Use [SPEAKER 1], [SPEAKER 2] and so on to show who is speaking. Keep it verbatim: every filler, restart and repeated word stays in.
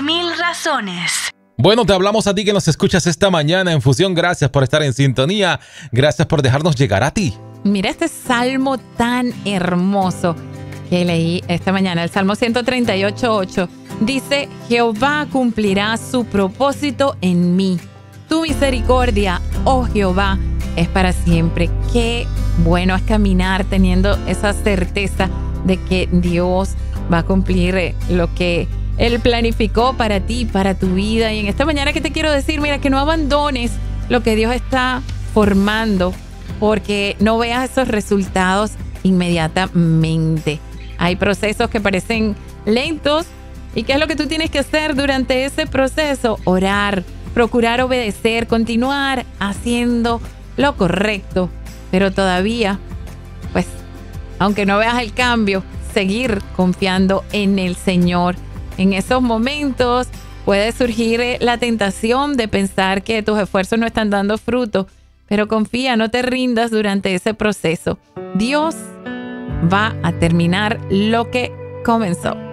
[SPEAKER 1] Diez mil razones.
[SPEAKER 2] Bueno, te hablamos a ti que nos escuchas esta mañana en Fusión. Gracias por estar en sintonía. Gracias por dejarnos llegar a ti.
[SPEAKER 3] Mira este salmo tan hermoso que leí esta mañana, el Salmo ciento treinta y ocho, ocho. Dice, Jehová cumplirá su propósito en mí. Tu misericordia, oh Jehová, es para siempre. Qué bueno es caminar teniendo esa certeza de que Dios va a cumplir lo que Él planificó para ti, para tu vida. Y en esta mañana que te quiero decir, mira, que no abandones lo que Dios está formando, porque no veas esos resultados inmediatamente. Hay procesos que parecen lentos. ¿Y qué es lo que tú tienes que hacer durante ese proceso? Orar, procurar obedecer, continuar haciendo lo correcto. Pero todavía, pues, aunque no veas el cambio, seguir confiando en el Señor. En esos momentos puede surgir la tentación de pensar que tus esfuerzos no están dando fruto, pero confía, no te rindas durante ese proceso. Dios va a terminar lo que comenzó.